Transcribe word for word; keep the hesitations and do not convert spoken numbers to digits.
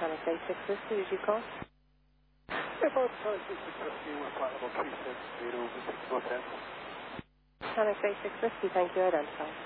Sonic Basic Whiskey, did you call? Yeah, both Sonic Basic Whiskey with flight level three six zero six four ten. Sonic Basic Whiskey, thank you, identify.